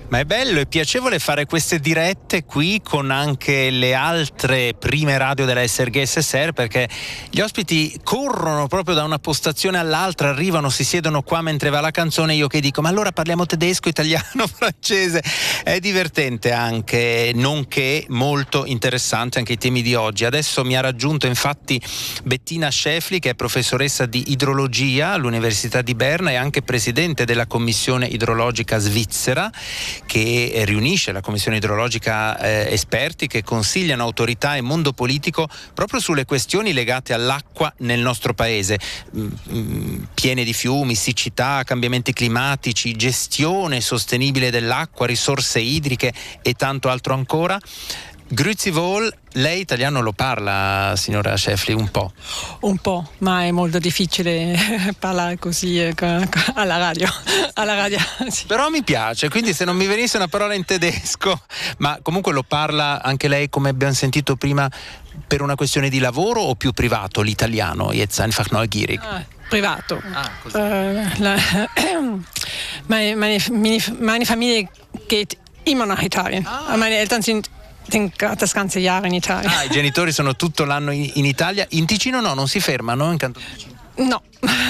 Ma è bello e piacevole fare queste dirette qui con anche le altre prime radio della SRG SSR, perché gli ospiti corrono proprio da una postazione all'altra, arrivano, si siedono qua mentre va la canzone, io che dico ma allora parliamo tedesco, italiano, francese. È divertente anche, nonché molto interessante anche i temi di oggi. Adesso mi ha raggiunto infatti Bettina Schäfli, che è professoressa di idrologia all'Università di Berna e anche presidente della Commissione idrologica svizzera, che riunisce la Commissione idrologica esperti che consigliano autorità e mondo politico proprio sulle questioni legate all'acqua nel nostro paese, piene di fiumi, siccità, cambiamenti climatici, gestione sostenibile dell'acqua, risorse idriche e tanto altro ancora. Grüezi wohl, lei italiano lo parla, signora Schäfli, un po'? Un po', ma è molto difficile parlare così alla radio. Sì. Però mi piace, quindi se non mi venisse una parola in tedesco, ma comunque lo parla anche lei, come abbiamo sentito prima, per una questione di lavoro o più privato, l'italiano, jetzt einfach neugierig? Privato. Così. Meine Familie geht immer nach Italien. Meine Eltern sind das ganze Jahr in Italia. I genitori sono tutto l'anno in Italia. In Ticino no, non si fermano in Canton Ticino? No,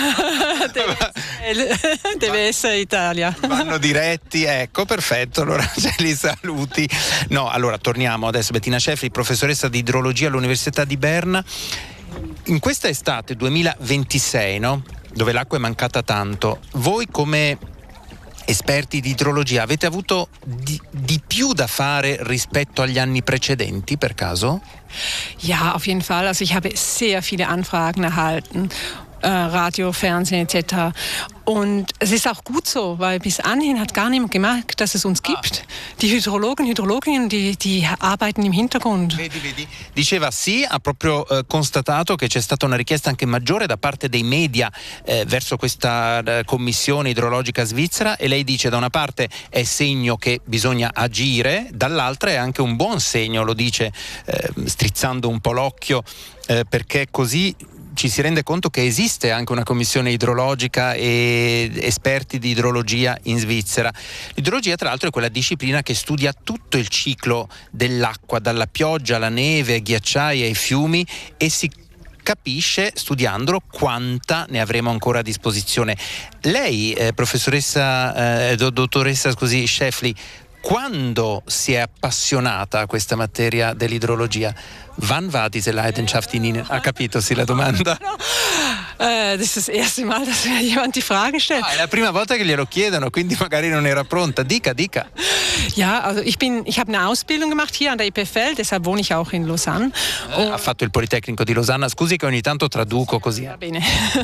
deve essere Italia. Vanno diretti, ecco, perfetto, allora ce li saluti. No, allora torniamo adesso. Bettina Schäfli, professoressa di idrologia all'Università di Berna. In questa estate 2026, no? Dove l'acqua è mancata tanto, voi come esperti di idrologia avete avuto di più da fare rispetto agli anni precedenti, per caso? Ja, auf jeden Fall. Also ich habe sehr viele Anfragen erhalten, Radio, Fernsehen etc. Und es ist auch gut so, weil bis anhin hat gar niemand gemerkt, dass es uns gibt. Die Hydrologinnen, die arbeiten im Hintergrund. Vedi. Diceva sì, ha proprio constatato che c'è stata una richiesta anche maggiore da parte dei media verso questa commissione idrologica svizzera, e lei dice da una parte è segno che bisogna agire, dall'altra è anche un buon segno, lo dice strizzando un po' l'occhio, perché così ci si rende conto che esiste anche una commissione idrologica e esperti di idrologia in Svizzera. L'idrologia, tra l'altro, è quella disciplina che studia tutto il ciclo dell'acqua, dalla pioggia alla neve, ai ghiacciai, ai fiumi, e si capisce studiandolo quanta ne avremo ancora a disposizione. Lei, professoressa, dottoressa Schäfli, quando si è appassionata a questa materia dell'idrologia? Wann war diese Leidenschaft in Ihnen? Ha capito sì la domanda? Das ist das erste Mal, dass mir jemand die Frage stellt. È la prima volta che glielo chiedono, quindi magari non era pronta. Dica. Ja, also ich habe eine Ausbildung gemacht hier an der EPFL, deshalb wohne ich auch in Lausanne. Ha fatto il Politecnico di Losanna. Scusi che ogni tanto traduco così. Ja, bene.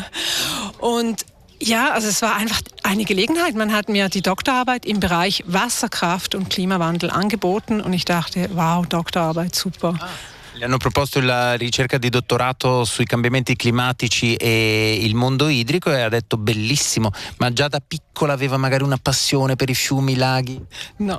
Und ja, also es war einfach eine Gelegenheit. Man hat mir die Doktorarbeit im Bereich Wasserkraft und Klimawandel angeboten und ich dachte, wow, Doktorarbeit, super. Le hanno proposto la ricerca di dottorato sui cambiamenti climatici e il mondo idrico e ha detto bellissimo, ma già da piccola aveva magari una passione per i fiumi, i laghi? No.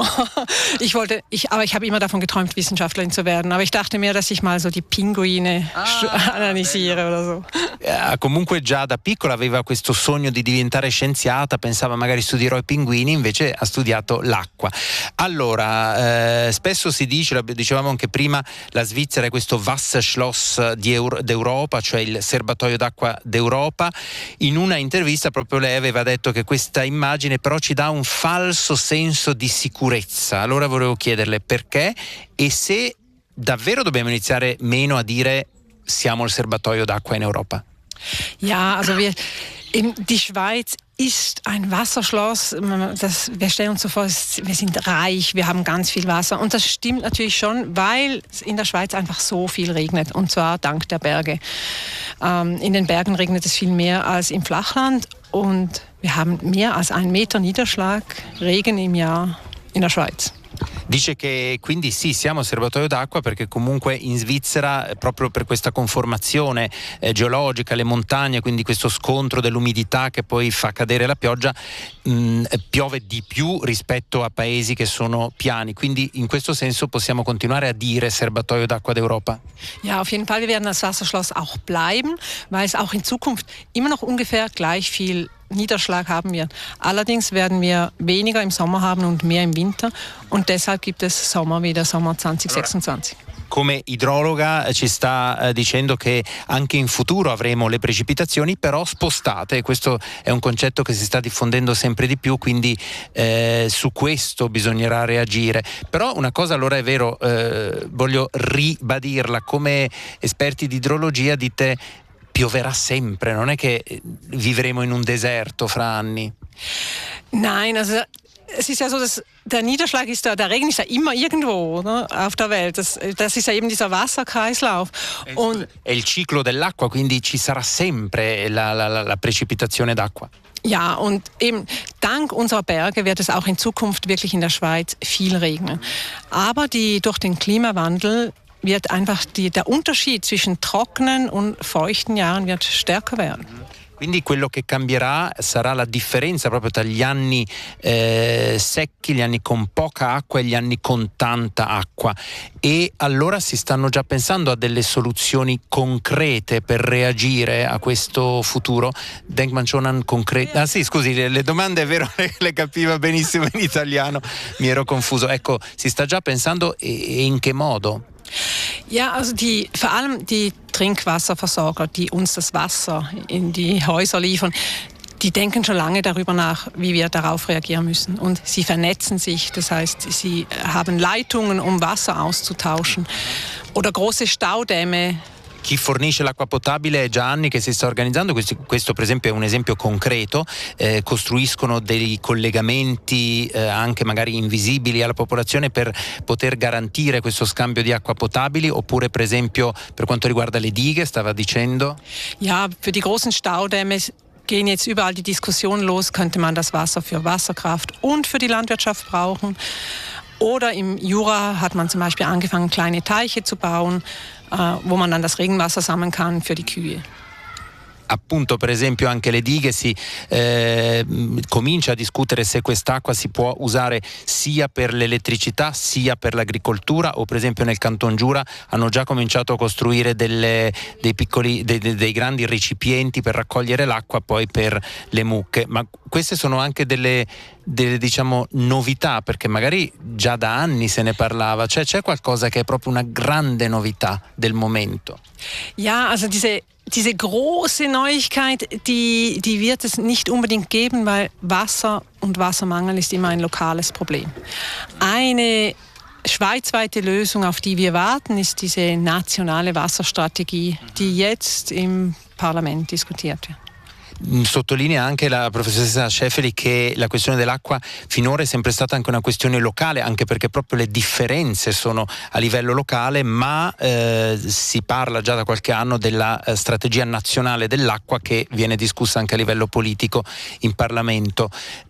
Aber ich habe immer davon geträumt, Wissenschaftlerin zu werden. Aber ich dachte mir, dass ich mal so die Pinguine analysiere oder so. Comunque già da piccola aveva questo sogno di diventare scienziata, pensava magari studierò i pinguini, invece ha studiato l'acqua. Allora, spesso si dice, dicevamo anche prima, la Svizzera è questo Wasserschloss d'Europa, cioè il serbatoio d'acqua d'Europa. In una intervista proprio lei aveva detto che questa immagine però ci dà un falso senso di sicurezza. Allora volevo chiederle perché e se davvero dobbiamo iniziare meno a dire siamo il serbatoio d'acqua in Europa. Ja, also die Schweiz ist ein Wasserschloss. Wir stellen uns so vor, wir sind reich, wir haben ganz viel Wasser. Und das stimmt natürlich schon, weil in der Schweiz einfach so viel regnet. Und zwar dank der Berge. In den Bergen regnet es viel mehr als im Flachland. Und wir haben mehr als 1 Meter Niederschlag, Regen im Jahr in der Schweiz. Dice che quindi sì, siamo serbatoio d'acqua perché comunque in Svizzera, proprio per questa conformazione geologica, le montagne, quindi questo scontro dell'umidità che poi fa cadere la pioggia, piove di più rispetto a paesi che sono piani. Quindi in questo senso possiamo continuare a dire serbatoio d'acqua d'Europa? Ja, auf jeden Fall. Wir werden als Wasserschloss auch bleiben, weil es auch in Zukunft immer noch ungefähr gleich viel Niederschlag haben wir. Allerdings werden wir weniger im Sommer haben und mehr im Winter und deshalb gibt es Sommer 2026. Come idrologa ci sta dicendo che anche in futuro avremo le precipitazioni però spostate, questo è un concetto che si sta diffondendo sempre di più, quindi su questo bisognerà reagire. Però una cosa allora è vero, voglio ribadirla, come esperti di idrologia dite pioverà sempre, non è che vivremo in un deserto fra anni. Nein, also es ist ja so, dass der Niederschlag ist der Regen ist ja immer irgendwo, oder? Auf der Welt. Das ist ja eben dieser Wasserkreislauf. È il ciclo dell'acqua, quindi ci sarà sempre la precipitazione d'acqua. Ja, und eben dank unserer Berge wird es auch in Zukunft wirklich in der Schweiz viel regnen. Aber durch den Klimawandel wird einfach der Unterschied zwischen trockenen und feuchten Jahren wird stärker werden. Quindi quello che cambierà sarà la differenza proprio tra gli anni secchi, gli anni con poca acqua e gli anni con tanta acqua. E allora si stanno già pensando a delle soluzioni concrete per reagire a questo futuro? Denkt man schon an concrete... Ah sì, scusi, le domande è vero, le capiva benissimo in italiano, mi ero confuso. Ecco, si sta già pensando e in che modo? Ja, also vor allem die Trinkwasserversorger, die uns das Wasser in die Häuser liefern, die denken schon lange darüber nach, wie wir darauf reagieren müssen. Und sie vernetzen sich, das heißt, sie haben Leitungen, um Wasser auszutauschen. Oder große Staudämme. Chi fornisce l'acqua potabile è già anni che si sta organizzando, questo per esempio è un esempio concreto, costruiscono dei collegamenti anche magari invisibili alla popolazione per poter garantire questo scambio di acqua potabili, oppure per esempio per quanto riguarda le dighe, stava dicendo? Ja, für die großen Staudämme gehen jetzt überall die Diskussionen los, könnte man das Wasser für Wasserkraft und für die Landwirtschaft brauchen. Oder im Jura hat man zum Beispiel angefangen, kleine Teiche zu bauen, wo man dann das Regenwasser sammeln kann für die Kühe. Appunto, per esempio anche le dighe si comincia a discutere se quest'acqua si può usare sia per l'elettricità sia per l'agricoltura, o per esempio nel Canton Giura hanno già cominciato a costruire dei grandi recipienti per raccogliere l'acqua poi per le mucche. Ma queste sono anche delle diciamo novità, perché magari già da anni se ne parlava, cioè c'è qualcosa che è proprio una grande novità del momento. Ja, also diese große Neuigkeit, die wird es nicht unbedingt geben, weil Wasser und Wassermangel ist immer ein lokales Problem. Eine schweizweite Lösung, auf die wir warten, ist diese nationale Wasserstrategie, die jetzt im Parlament diskutiert wird. Sottolinea anche la professoressa Schäfeli che la questione dell'acqua finora è sempre stata anche una questione locale, anche perché proprio le differenze sono a livello locale, ma si parla già da qualche anno della strategia nazionale dell'acqua che viene discussa anche a livello politico in Parlamento.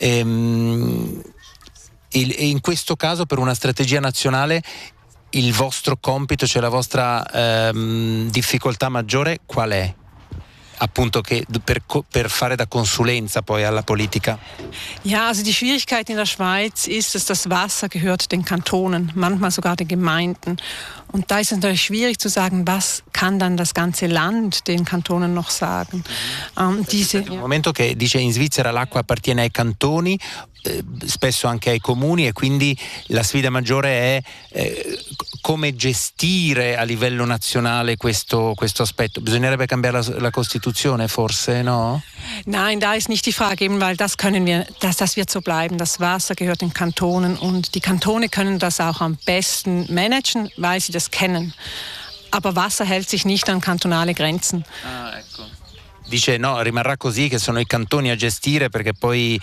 In questo caso, per una strategia nazionale, il vostro compito, cioè la vostra difficoltà maggiore qual è? Appunto che per fare da consulenza poi alla politica? Ja, also die Schwierigkeit in der Schweiz ist, dass das Wasser gehört den Kantonen, manchmal sogar den Gemeinden. Und da ist es natürlich schwierig zu sagen, was kann dann das ganze Land den Kantonen noch sagen. Il momento che dice in Svizzera l'acqua appartiene ai cantoni, spesso anche ai comuni, e quindi la sfida maggiore è come gestire a livello nazionale questo aspetto. Bisognerebbe cambiare la Costituzione forse, no? Nein, da ist nicht die Frage, eben weil das wird so bleiben. Das Wasser gehört den Kantonen und die Kantone können das auch am besten managen, weil sie das kennen. Aber Wasser hält sich nicht an kantonale Grenzen. Ah, ecco. Dice no, rimarrà così, che sono i cantoni a gestire, perché poi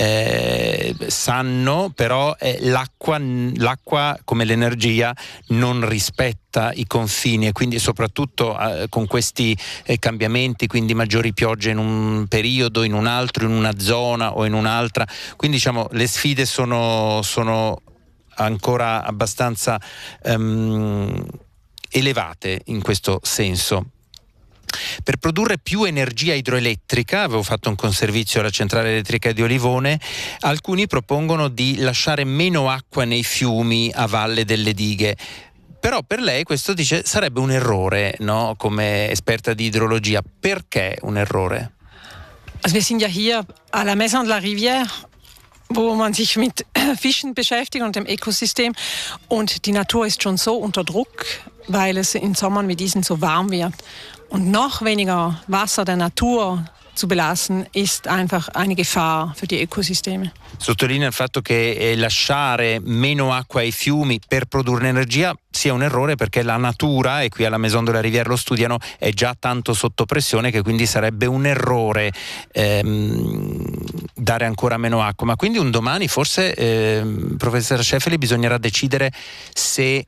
sanno, però l'acqua come l'energia non rispetta i confini, e quindi soprattutto con questi cambiamenti, quindi maggiori piogge in un periodo, in un altro, in una zona o in un'altra, quindi diciamo le sfide sono ancora abbastanza elevate in questo senso. Per produrre più energia idroelettrica, avevo fatto un conservizio alla centrale elettrica di Olivone, alcuni propongono di lasciare meno acqua nei fiumi a valle delle dighe. Però per lei questo dice sarebbe un errore, no? Come esperta di idrologia. Perché un errore? Also wir sind ja hier à la Maison de la Rivière, wo man sich mit Fischen beschäftigt und dem Ökosystem. Und die Natur ist schon so unter Druck, weil es in Sommern wie diesen so warm wird. Und noch weniger Wasser der Natur zu belassen, ist einfach eine Gefahr für die Ökosysteme. Sottolinea il fatto che lasciare meno acqua ai fiumi per produrre energia sia un errore, perché la natura, e qui alla Maison de la Rivière lo studiano, è già tanto sotto pressione che quindi sarebbe un errore dare ancora meno acqua. Ma quindi un domani forse, professor Schäfeli, bisognerà decidere se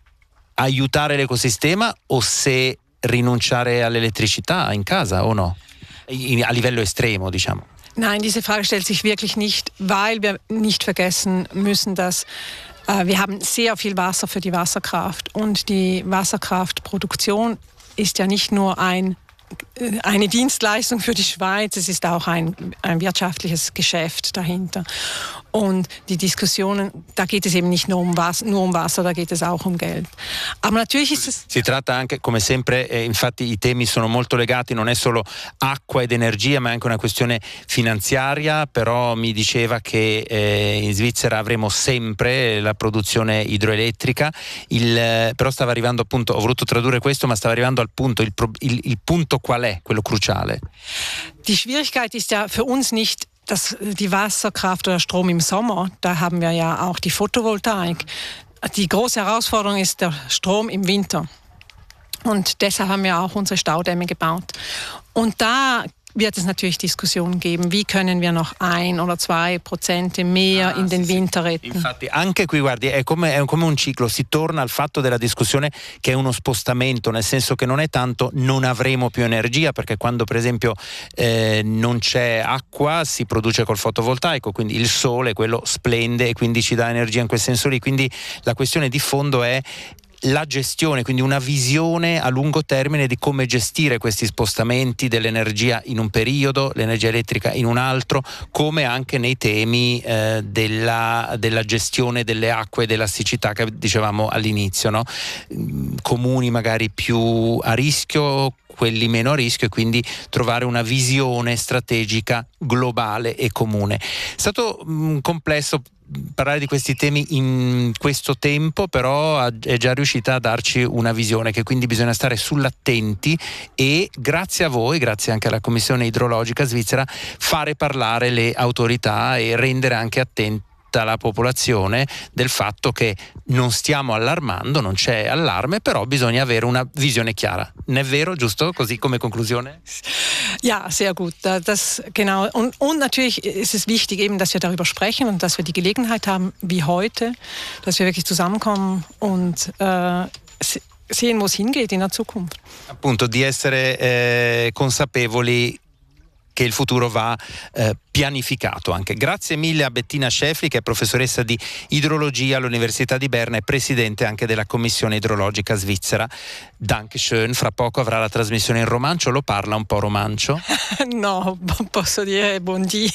aiutare l'ecosistema o se rinunciare all'elettricità in casa o no? A livello estremo, diciamo. Nein, diese Frage stellt sich wirklich nicht, weil wir nicht vergessen müssen, dass wir haben sehr viel Wasser für die Wasserkraft. Und die Wasserkraftproduktion ist ja nicht nur eine Dienstleistung für die Schweiz, es ist auch ein wirtschaftliches Geschäft dahinter. Und die Diskussionen, da geht es eben nicht nur um Wasser, da geht es auch um Geld. Aber natürlich ist es... Si tratta anche, come sempre, infatti i temi sono molto legati, non è solo acqua ed energia, ma è anche una questione finanziaria. Però mi diceva che in Svizzera avremo sempre la produzione idroelettrica, però stava arrivando appunto, ho voluto tradurre questo, ma stava arrivando al punto, il punto qual è, quello cruciale? Die Schwierigkeit ist ja für uns nicht die Wasserkraft oder Strom im Sommer, da haben wir ja auch die Photovoltaik. Die große Herausforderung ist der Strom im Winter. Und deshalb haben wir auch unsere Staudämme gebaut. Und da wird es natürlich Diskussionen geben, wie können wir noch 1 oder 2% mehr in den Winter retten. Infatti anche qui, guardi, è come un ciclo, si torna al fatto della discussione che è uno spostamento, nel senso che non è tanto non avremo più energia, perché quando per esempio non c'è acqua si produce col fotovoltaico, quindi il sole, quello splende e quindi ci dà energia in quel senso lì. Quindi la questione di fondo è la gestione, quindi una visione a lungo termine di come gestire questi spostamenti dell'energia in un periodo, l'energia elettrica in un altro, come anche nei temi della gestione delle acque e della siccità che dicevamo all'inizio, no? Comuni magari più a rischio, quelli meno a rischio, e quindi trovare una visione strategica globale e comune. È stato complesso parlare di questi temi in questo tempo, però è già riuscita a darci una visione che quindi bisogna stare sull'attenti e grazie a voi, grazie anche alla Commissione Idrologica Svizzera, fare parlare le autorità e rendere anche attenta la popolazione del fatto che non stiamo allarmando, non c'è allarme, però bisogna avere una visione chiara. Non è vero, giusto? Così come conclusione? Ja, sehr gut. Das, genau. Und natürlich ist es wichtig eben, dass wir darüber sprechen und dass wir die Gelegenheit haben, wie heute, dass wir wirklich zusammenkommen und sehen, wo es hingeht in der Zukunft. Appunto, di essere consapevoli che il futuro va pianificato anche. Grazie mille a Bettina Schäfeli, che è professoressa di idrologia all'Università di Berna e presidente anche della Commissione Idrologica Svizzera. Dankeschön. Fra poco avrà la trasmissione in romancio. Lo parla un po' romancio? No, posso dire buondì.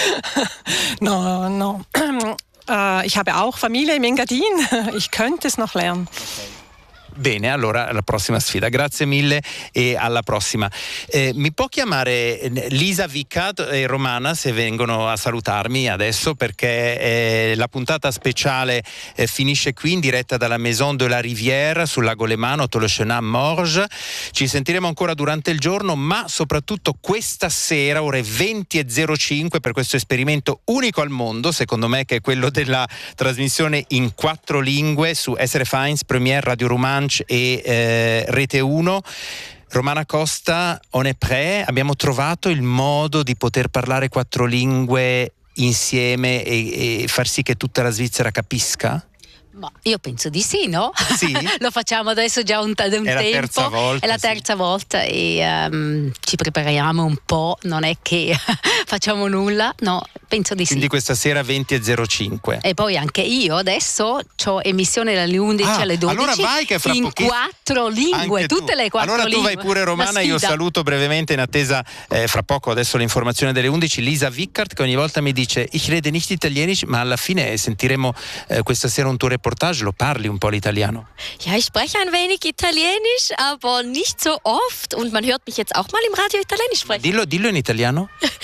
No. Ich habe auch Familie im Engadin. Ich könnte es noch lernen. Bene, allora alla prossima sfida. Grazie mille e alla prossima. Mi può chiamare Lisa Wickert e Romana se vengono a salutarmi adesso, perché la speciale finisce qui in diretta dalla Maison de la Rivière sul lago Lemano, Tolochenaz-Morges. Ci sentiremo ancora durante il giorno, ma soprattutto questa sera ore 20:05 per questo esperimento unico al mondo, secondo me, che è quello della trasmissione in 4 lingue su SRF 1, Première, Radio Romanche e Rete 1. Romana Costa, on est prêt? Abbiamo trovato il modo di poter parlare 4 lingue insieme e far sì che tutta la Svizzera capisca? Ma io penso di sì, no? Sì? Lo facciamo adesso già un tempo. È la terza volta. È la terza volta e ci prepariamo un po', non è che facciamo nulla, no, penso di sì. Quindi questa sera 20:05. E poi anche io adesso ho emissione dalle 11 alle 12 allora vai che fra in 4 lingue, tutte le 4 allora lingue. Allora tu vai pure, Romana, io saluto brevemente in attesa fra poco adesso l'informazione delle 11 Lisa Wickert, che ogni volta mi dice ich rede nicht italienisch, ma alla fine sentiremo questa sera un tuo reportage. Lo parli un po' l'italiano? Ja, ich spreche ein wenig Italienisch, aber nicht so oft und man hört mich jetzt auch mal im Radio Italienisch sprechen. Dillo in italiano.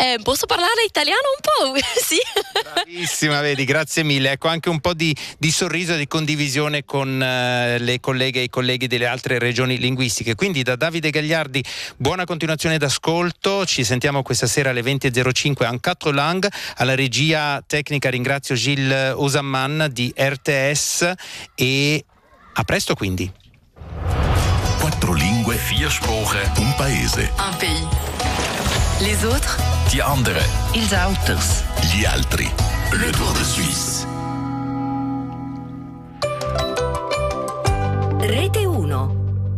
Posso parlare italiano un po'? Sì. Bravissima, vedi, grazie mille. Ecco, anche un po' di sorriso e di condivisione con le colleghe e i colleghi delle altre regioni linguistiche. Quindi da Davide Gagliardi buona continuazione d'ascolto, ci sentiamo questa sera alle 20.05 en quatre langues. Alla regia tecnica ringrazio Gilles Osamman di RTS e a presto quindi. 4 lingue, 4 Sprachen, un paese. Un pays. Les autres? Die andere. Ils Autos. Gli altri. Le Tour de Suisse. Rete 1.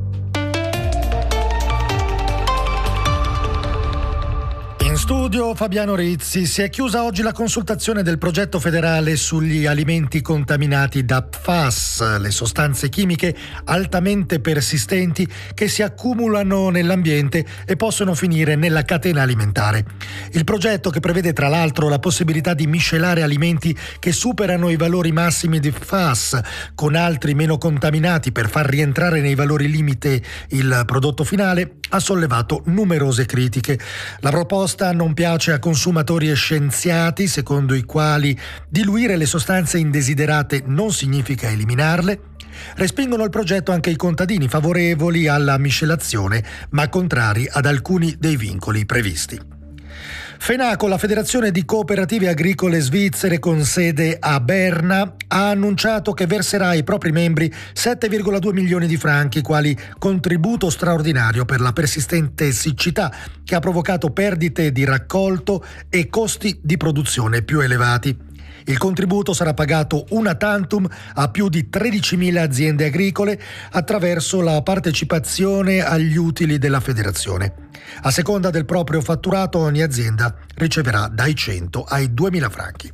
In studio Fabiano Rizzi. Si è chiusa oggi la consultazione del progetto federale sugli alimenti contaminati da PFAS, le sostanze chimiche altamente persistenti che si accumulano nell'ambiente e possono finire nella catena alimentare. Il progetto, che prevede tra l'altro la possibilità di miscelare alimenti che superano i valori massimi di PFAS con altri meno contaminati per far rientrare nei valori limite il prodotto finale, ha sollevato numerose critiche. La proposta non piace a consumatori e scienziati, secondo i quali diluire le sostanze indesiderate non significa eliminarle. Respingono il progetto anche i contadini favorevoli alla miscelazione, ma contrari ad alcuni dei vincoli previsti. FENACO, la Federazione di Cooperative Agricole Svizzere con sede a Berna, ha annunciato che verserà ai propri membri 7,2 milioni di franchi quali contributo straordinario per la persistente siccità che ha provocato perdite di raccolto e costi di produzione più elevati. Il contributo sarà pagato una tantum a più di 13.000 aziende agricole attraverso la partecipazione agli utili della federazione. A seconda del proprio fatturato, ogni azienda riceverà dai 100 ai 2.000 franchi.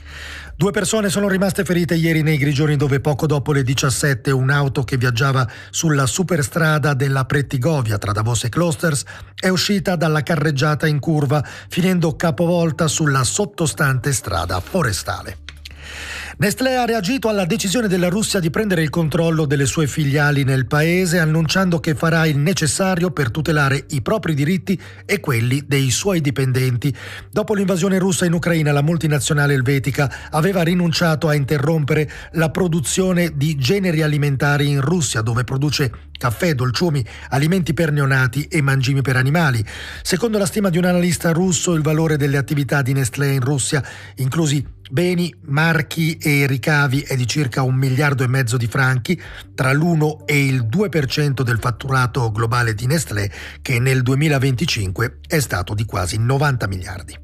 2 persone sono rimaste ferite ieri nei Grigioni, dove poco dopo le 17 un'auto che viaggiava sulla superstrada della Prettigovia tra Davos e Klosters è uscita dalla carreggiata in curva, finendo capovolta sulla sottostante strada forestale. Nestlé ha reagito alla decisione della Russia di prendere il controllo delle sue filiali nel paese, annunciando che farà il necessario per tutelare i propri diritti e quelli dei suoi dipendenti. Dopo l'invasione russa in Ucraina, la multinazionale elvetica aveva rinunciato a interrompere la produzione di generi alimentari in Russia, dove produce caffè, dolciumi, alimenti per neonati e mangimi per animali. Secondo la stima di un analista russo, il valore delle attività di Nestlé in Russia, inclusi beni, marchi e ricavi, è di circa 1,5 miliardi di franchi, tra l'1 e il 2% del fatturato globale di Nestlé, che nel 2025 è stato di quasi 90 miliardi.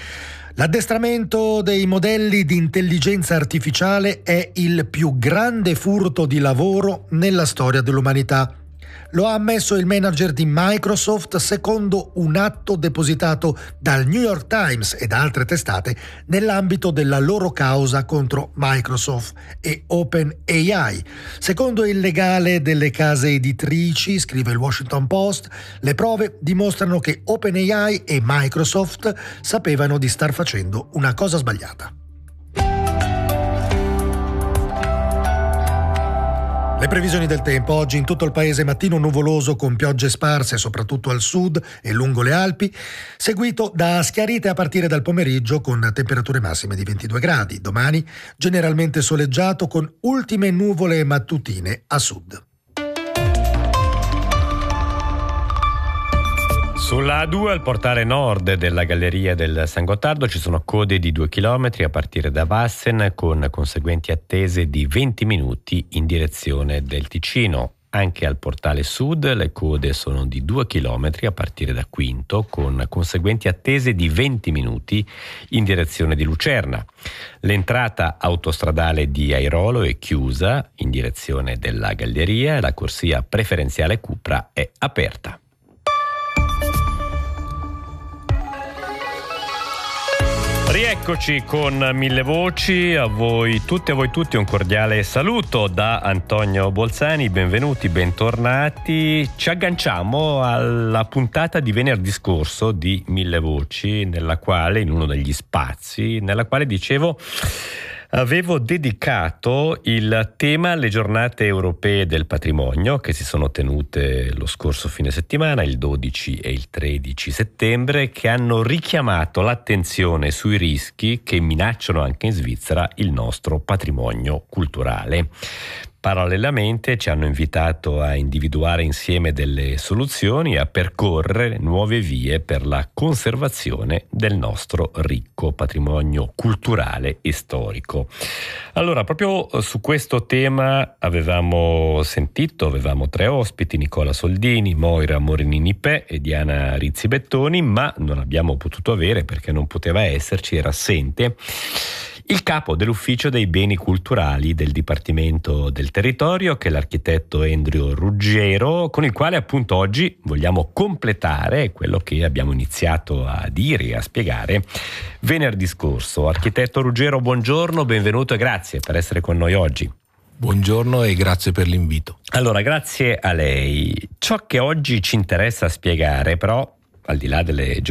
L'addestramento dei modelli di intelligenza artificiale è il più grande furto di lavoro nella storia dell'umanità. Lo ha ammesso il manager di Microsoft secondo un atto depositato dal New York Times e da altre testate nell'ambito della loro causa contro Microsoft e OpenAI. Secondo il legale delle case editrici, scrive il Washington Post, le prove dimostrano che OpenAI e Microsoft sapevano di star facendo una cosa sbagliata. Le previsioni del tempo: oggi in tutto il paese mattino nuvoloso con piogge sparse soprattutto al sud e lungo le Alpi, seguito da schiarite a partire dal pomeriggio con temperature massime di 22 gradi. Domani generalmente soleggiato con ultime nuvole mattutine a sud. Sulla A2 al portale nord della galleria del San Gottardo ci sono code di 2 chilometri a partire da Vassen, con conseguenti attese di 20 minuti in direzione del Ticino. Anche al portale sud le code sono di 2 chilometri a partire da Quinto, con conseguenti attese di 20 minuti in direzione di Lucerna. L'entrata autostradale di Airolo è chiusa in direzione della galleria e la corsia preferenziale Cupra è aperta. Rieccoci con Mille Voci, a voi tutti e a voi tutti un cordiale saluto da Antonio Bolzani, benvenuti, bentornati. Ci agganciamo alla puntata di venerdì scorso di Mille Voci, nella quale, in uno degli spazi, nella quale dicevo Avevo dedicato il tema alle giornate europee del patrimonio che si sono tenute lo scorso fine settimana, il 12 e il 13 settembre, che hanno richiamato l'attenzione sui rischi che minacciano anche in Svizzera il nostro patrimonio culturale. Parallelamente ci hanno invitato a individuare insieme delle soluzioni e a percorrere nuove vie per la conservazione del nostro ricco patrimonio culturale e storico. Allora, proprio su questo tema avevamo tre ospiti, Nicola Soldini, Moira Morinini-Pè e Diana Rizzi-Bettoni, ma non abbiamo potuto avere, perché non poteva esserci, era assente, il capo dell'Ufficio dei Beni Culturali del Dipartimento del Territorio, che è l'architetto Andrew Ruggero, con il quale appunto oggi vogliamo completare quello che abbiamo iniziato a dire e a spiegare venerdì scorso. Architetto Ruggero, buongiorno, benvenuto e grazie per essere con noi oggi. Buongiorno e grazie per l'invito. Allora, grazie a lei. Ciò che oggi ci interessa spiegare, però, al di là delle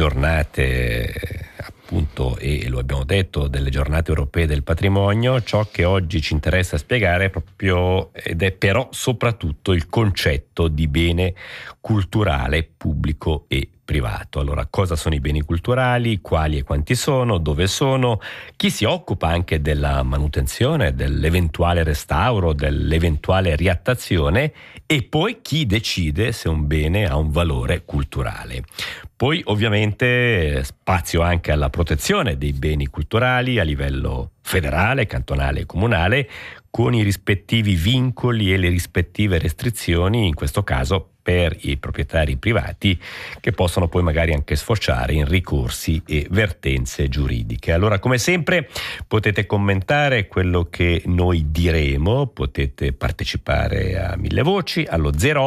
giornate appunto, e lo abbiamo detto, delle giornate europee del patrimonio, ciò che oggi ci interessa spiegare è proprio, ed è però soprattutto, il concetto di bene culturale pubblico e privato. Allora, cosa sono i beni culturali, quali e quanti sono, dove sono, chi si occupa anche della manutenzione, dell'eventuale restauro, dell'eventuale riattazione, e poi chi decide se un bene ha un valore culturale. Poi ovviamente spazio anche alla protezione dei beni culturali a livello federale, cantonale e comunale, con i rispettivi vincoli e le rispettive restrizioni, in questo caso per i proprietari privati, che possono poi magari anche sfociare in ricorsi e vertenze giuridiche. Allora, come sempre, potete commentare quello che noi diremo, potete partecipare a 1000 voci allo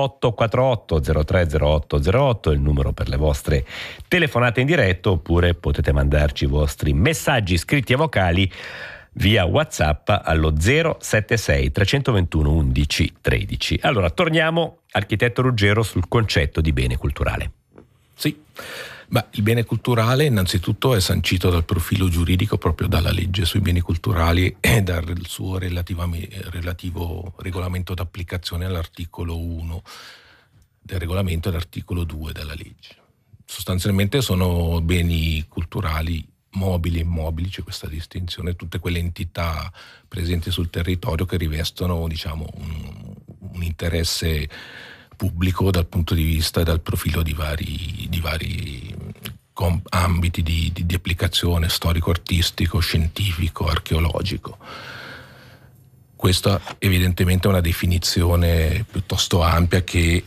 0848 030808, il numero per le vostre telefonate in diretto, oppure potete mandarci i vostri messaggi scritti e vocali via WhatsApp allo 076 321 11 13. Allora, torniamo, architetto Ruggero, sul concetto di bene culturale. Sì, il bene culturale innanzitutto è sancito dal profilo giuridico proprio dalla legge sui beni culturali e dal suo relativo regolamento d'applicazione all'articolo 1 del regolamento e all'articolo 2 della legge. Sostanzialmente sono beni culturali mobili e immobili, c'è questa distinzione, tutte quelle entità presenti sul territorio che rivestono, diciamo, un interesse pubblico dal punto di vista e dal profilo di vari ambiti di applicazione storico-artistico, scientifico, archeologico. Questa evidentemente è una definizione piuttosto ampia che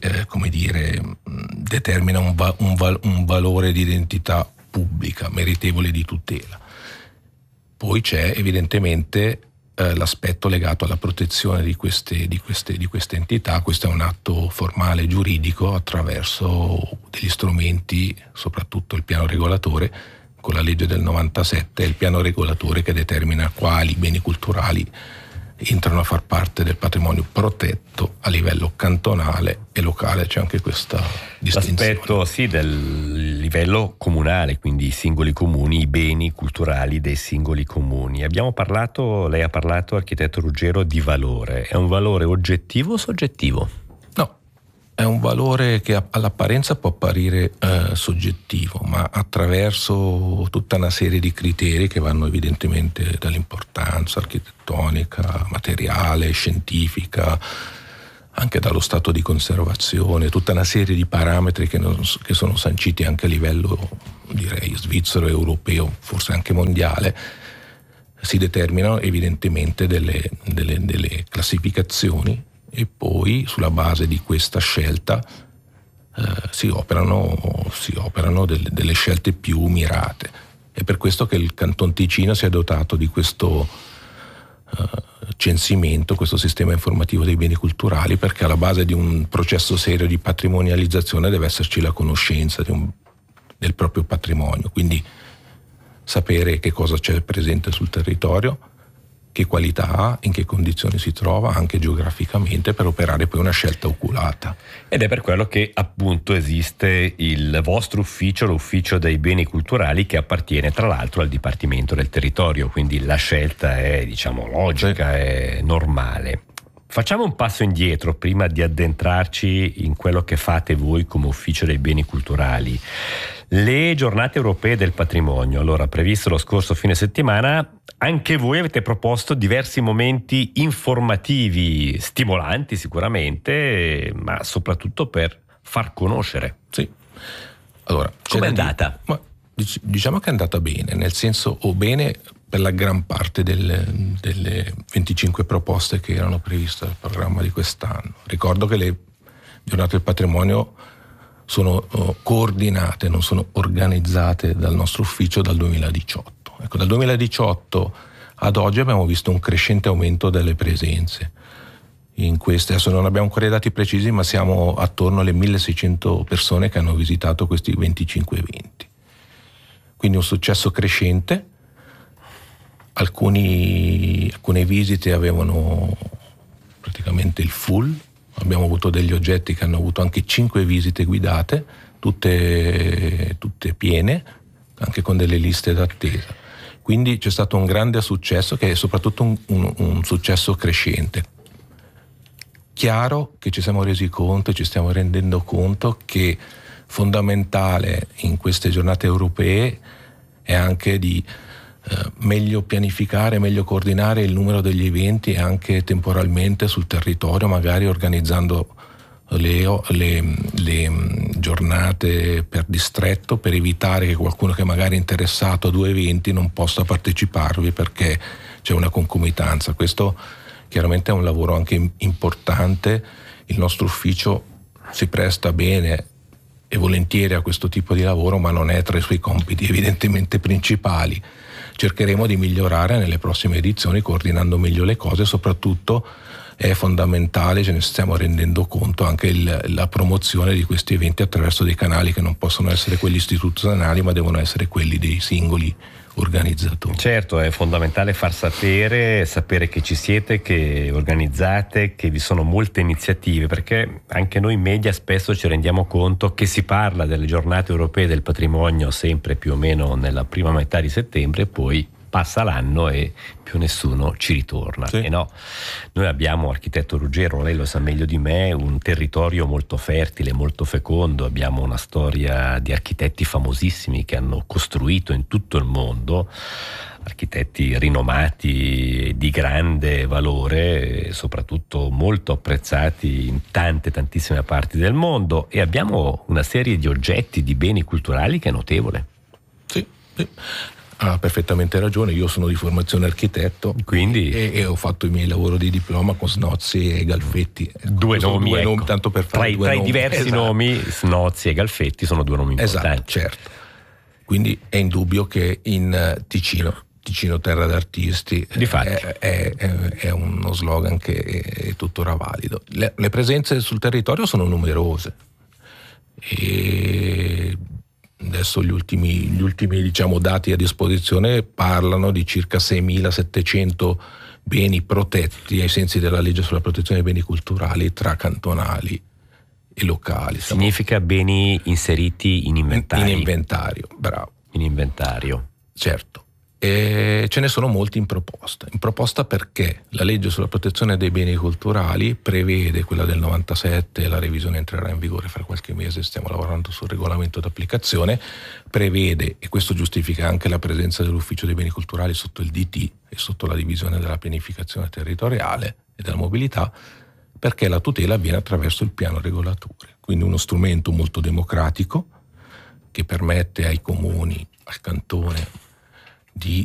determina un valore di identità pubblica, meritevole di tutela. Poi c'è evidentemente l'aspetto legato alla protezione di queste entità. Questo è un atto formale giuridico attraverso degli strumenti, soprattutto il piano regolatore, con la legge del 97, è il piano regolatore che determina quali beni culturali entrano a far parte del patrimonio protetto a livello cantonale e locale. C'è anche questa distinzione. L'aspetto del livello comunale, quindi i singoli comuni, i beni culturali dei singoli comuni. Lei ha parlato, architetto Ruggero, di valore. È un valore oggettivo o soggettivo? No, è un valore che all'apparenza può apparire soggettivo, ma attraverso tutta una serie di criteri che vanno evidentemente dall'importanza architettonica, materiale, scientifica, anche dallo stato di conservazione, tutta una serie di parametri che sono sanciti anche a livello, direi, svizzero, europeo, forse anche mondiale. Si determinano evidentemente delle classificazioni, e poi sulla base di questa scelta si operano delle scelte più mirate. È per questo che il Canton Ticino si è dotato di questo censimento, questo sistema informativo dei beni culturali, perché alla base di un processo serio di patrimonializzazione deve esserci la conoscenza del proprio patrimonio, quindi sapere che cosa c'è presente sul territorio, che qualità ha, in che condizioni si trova anche geograficamente, per operare poi una scelta oculata. Ed è per quello che appunto esiste il vostro ufficio, l'ufficio dei beni culturali, che appartiene tra l'altro al Dipartimento del Territorio, quindi la scelta è, diciamo, logica, è normale. Facciamo un passo indietro prima di addentrarci in quello che fate voi come ufficio dei beni culturali. Le giornate europee del patrimonio, allora, previsto lo scorso fine settimana, anche voi avete proposto diversi momenti informativi, stimolanti sicuramente, ma soprattutto per far conoscere. Sì. Allora, com'è andata? Diciamo che è andata bene, nel senso, o bene per la gran parte delle 25 proposte che erano previste dal programma di quest'anno. Ricordo che le giornate del patrimonio sono coordinate, non sono organizzate dal nostro ufficio dal 2018. Ecco, dal 2018 ad oggi abbiamo visto un crescente aumento delle presenze in queste. Adesso non abbiamo ancora i dati precisi, ma siamo attorno alle 1600 persone che hanno visitato questi 25 eventi. Quindi un successo crescente. Alcune visite avevano praticamente il full. Abbiamo avuto degli oggetti che hanno avuto anche 5 visite guidate, tutte piene, anche con delle liste d'attesa. Quindi c'è stato un grande successo, che è soprattutto un successo crescente. Chiaro che ci siamo resi conto e ci stiamo rendendo conto che fondamentale in queste giornate europee è anche di meglio pianificare, meglio coordinare il numero degli eventi anche temporalmente sul territorio, magari organizzando le giornate per distretto, per evitare che qualcuno che magari è interessato a 2 eventi non possa parteciparvi perché c'è una concomitanza. Questo chiaramente è un lavoro anche importante. Il nostro ufficio si presta bene e volentieri a questo tipo di lavoro, ma non è tra i suoi compiti evidentemente principali. Cercheremo di migliorare nelle prossime edizioni, coordinando meglio le cose. Soprattutto è fondamentale, ce ne stiamo rendendo conto, anche la promozione di questi eventi attraverso dei canali che non possono essere quelli istituzionali, ma devono essere quelli dei singoli organizzatori. Certo, è fondamentale far sapere che ci siete, che organizzate, che vi sono molte iniziative, perché anche noi media spesso ci rendiamo conto che si parla delle giornate europee del patrimonio sempre più o meno nella prima metà di settembre, e poi passa l'anno e più nessuno ci ritorna. Sì. E no, noi abbiamo, architetto Ruggero, lei lo sa meglio di me, un territorio molto fertile, molto fecondo. Abbiamo una storia di architetti famosissimi che hanno costruito in tutto il mondo, architetti rinomati di grande valore, soprattutto molto apprezzati in tantissime parti del mondo, e abbiamo una serie di oggetti, di beni culturali che è notevole. Sì. Ha perfettamente ragione, io sono di formazione architetto, quindi e ho fatto i miei lavori di diploma con Snozzi e Galfetti. Due nomi, tanto per fare tra i diversi esatto. nomi, Snozzi e Galfetti sono 2 nomi importanti. Esatto, certo. Quindi è indubbio che in Ticino terra d'artisti è uno slogan che è tuttora valido. Le presenze sul territorio sono numerose e adesso gli ultimi diciamo dati a disposizione parlano di circa 6.700 beni protetti ai sensi della legge sulla protezione dei beni culturali tra cantonali e locali. Significa beni inseriti in inventario. In inventario, bravo. In inventario. Certo. E ce ne sono molti in proposta. In proposta perché la legge sulla protezione dei beni culturali prevede, quella del 97, la revisione entrerà in vigore fra qualche mese, stiamo lavorando sul regolamento d'applicazione, prevede, e questo giustifica anche la presenza dell'ufficio dei beni culturali sotto il DT e sotto la divisione della pianificazione territoriale e della mobilità, perché la tutela avviene attraverso il piano regolatore, quindi uno strumento molto democratico che permette ai comuni, al cantone, di